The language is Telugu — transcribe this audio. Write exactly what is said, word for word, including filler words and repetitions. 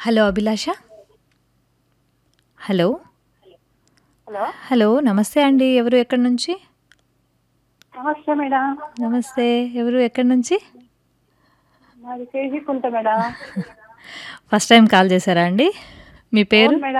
హలో అభిలాష? హలో? Hello hello. నమస్తే అండి. ఎవరు ఎక్కడి నుంచి? నమస్తే మేడం. నమస్తే. ఎవరు ఎక్కడి నుంచి? మాది కేజీకుంట మేడం. ఫస్ట్ టైం కాల్ చేశారా అండి? మీ పేరు? అవును మేడం.